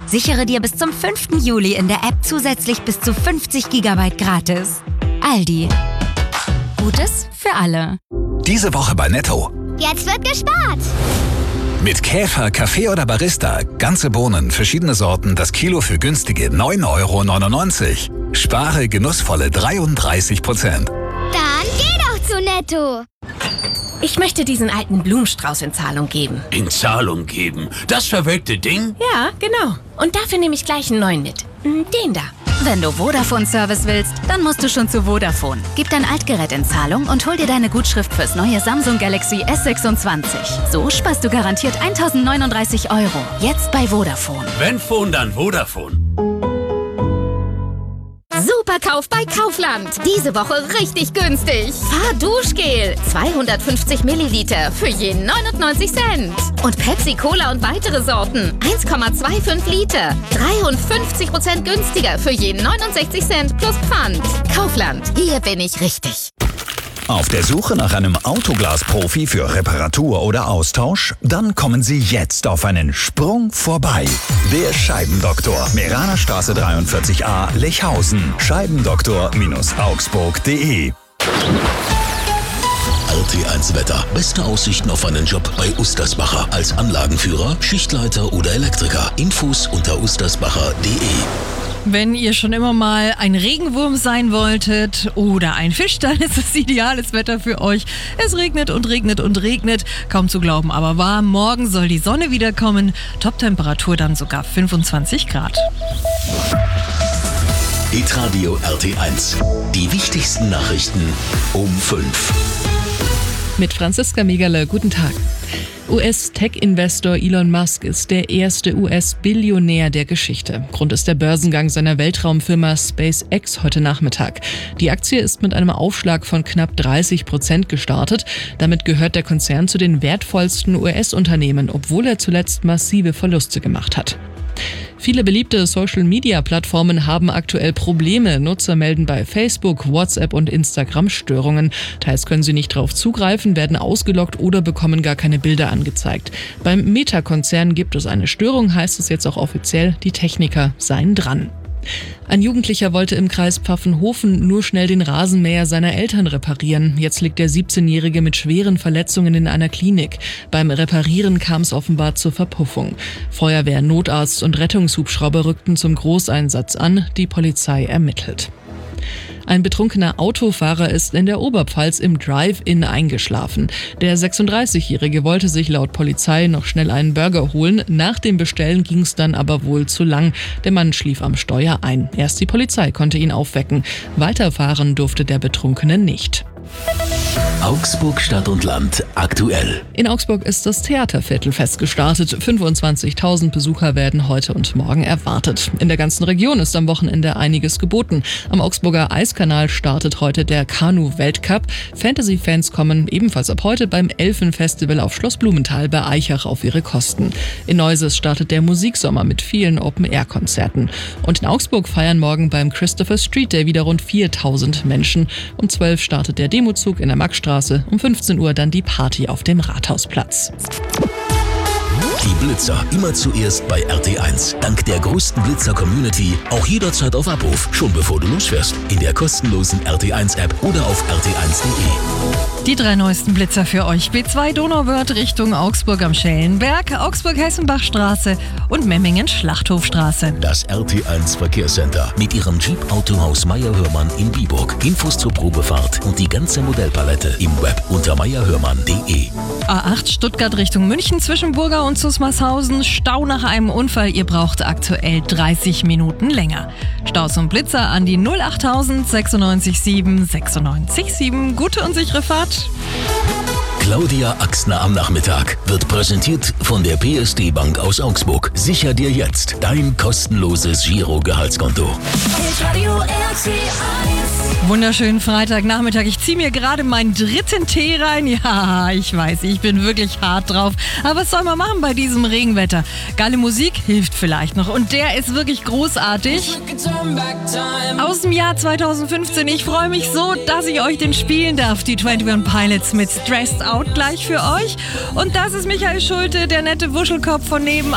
Sichere dir bis zum 5. Juli in der App zusätzlich bis zu 50 GB gratis. Aldi. Gutes für alle. Diese Woche bei Netto. Jetzt wird gespart. Mit Käfer, Kaffee oder Barista. Ganze Bohnen, verschiedene Sorten, das Kilo für günstige 9,99 €. Spare genussvolle 33%. Dann geh doch zu Netto. Ich möchte diesen alten Blumenstrauß in Zahlung geben. In Zahlung geben? Das verwelkte Ding? Ja, genau. Und dafür nehme ich gleich einen neuen mit. Den da. Wenn du Vodafone-Service willst, dann musst du schon zu Vodafone. Gib dein Altgerät in Zahlung und hol dir deine Gutschrift fürs neue Samsung Galaxy S26. So sparst du garantiert 1.039 €. Jetzt bei Vodafone. Wenn Phone, dann Vodafone. Superkauf bei Kaufland. Diese Woche richtig günstig. Fahrduschgel. 250 Milliliter für je 99 Cent. Und Pepsi, Cola und weitere Sorten. 1,25 Liter. 53% günstiger für je 69 Cent plus Pfand. Kaufland. Hier bin ich richtig. Auf der Suche nach einem Autoglas-Profi für Reparatur oder Austausch? Dann kommen Sie jetzt auf einen Sprung vorbei. Der Scheibendoktor. Meranerstraße 43a, Lechhausen. Scheibendoktor-augsburg.de. RT1 Wetter. Beste Aussichten auf einen Job bei Ustersbacher. Als Anlagenführer, Schichtleiter oder Elektriker. Infos unter ustersbacher.de. Wenn ihr schon immer mal ein Regenwurm sein wolltet oder ein Fisch, dann ist es ideales Wetter für euch. Es regnet und regnet und regnet. Kaum zu glauben, aber wahr. Morgen soll die Sonne wiederkommen. Toptemperatur dann sogar 25 Grad. Hitradio RT1. Die wichtigsten Nachrichten um 5. Mit Franziska Megerle, guten Tag. US-Tech-Investor Elon Musk ist der erste US-Billionär der Geschichte. Grund ist der Börsengang seiner Weltraumfirma SpaceX heute Nachmittag. Die Aktie ist mit einem Aufschlag von knapp 30% gestartet. Damit gehört der Konzern zu den wertvollsten US-Unternehmen, obwohl er zuletzt massive Verluste gemacht hat. Viele beliebte Social-Media-Plattformen haben aktuell Probleme. Nutzer melden bei Facebook, WhatsApp und Instagram Störungen. Teils können sie nicht darauf zugreifen, werden ausgeloggt oder bekommen gar keine Bilder angezeigt. Beim Meta-Konzern gibt es eine Störung, heißt es jetzt auch offiziell, die Techniker seien dran. Ein Jugendlicher wollte im Kreis Pfaffenhofen nur schnell den Rasenmäher seiner Eltern reparieren. Jetzt liegt der 17-Jährige mit schweren Verletzungen in einer Klinik. Beim Reparieren kam es offenbar zur Verpuffung. Feuerwehr, Notarzt und Rettungshubschrauber rückten zum Großeinsatz an. Die Polizei ermittelt. Ein betrunkener Autofahrer ist in der Oberpfalz im Drive-In eingeschlafen. Der 36-Jährige wollte sich laut Polizei noch schnell einen Burger holen. Nach dem Bestellen ging es dann aber wohl zu lang. Der Mann schlief am Steuer ein. Erst die Polizei konnte ihn aufwecken. Weiterfahren durfte der Betrunkene nicht. Augsburg Stadt und Land aktuell. In Augsburg ist das Theaterviertelfest gestartet. 25.000 Besucher werden heute und morgen erwartet. In der ganzen Region ist am Wochenende einiges geboten. Am Augsburger Eiskanal startet heute der Kanu-Weltcup. Fantasy-Fans kommen ebenfalls ab heute beim Elfenfestival auf Schloss Blumenthal bei Aichach auf ihre Kosten. In Neuses startet der Musiksommer mit vielen Open-Air-Konzerten. Und in Augsburg feiern morgen beim Christopher Street Day wieder rund 4.000 Menschen. Um 12 startet der Demozug in der Maxstraße, um 15 Uhr dann die Party auf dem Rathausplatz. Die Blitzer immer zuerst bei RT1. Dank der größten Blitzer-Community auch jederzeit auf Abruf, schon bevor du losfährst. In der kostenlosen RT1-App oder auf rt1.de. Die 3 neuesten Blitzer für euch. B2 Donauwörth Richtung Augsburg am Schellenberg, Augsburg-Hessenbachstraße und Memmingen-Schlachthofstraße. Das RT1 Verkehrscenter mit ihrem Jeep Autohaus Meyer-Hörmann in Biburg. Infos zur Probefahrt und die ganze Modellpalette im Web unter meyerhörmann.de. A8 Stuttgart Richtung München zwischen Burgau und Susmarshausen. Stau nach einem Unfall. Ihr braucht aktuell 30 Minuten länger. Staus und Blitzer an die 08000 96 7 96 7. Gute und sichere Fahrt. Claudia Axner am Nachmittag wird präsentiert von der PSD Bank aus Augsburg. Sicher dir jetzt dein kostenloses Giro-Gehaltskonto. Wunderschönen Freitagnachmittag. Ich ziehe mir gerade meinen 3. Tee rein. Ja, ich weiß, ich bin wirklich hart drauf. Aber was soll man machen bei diesem Regenwetter? Geile Musik hilft vielleicht noch. Und der ist wirklich großartig. Aus dem Jahr 2015. Ich freue mich so, dass ich euch den spielen darf. Die 21 Pilots mit Stressed Out gleich für euch. Und das ist Michael Schulte, der nette Wuschelkopf von nebenan.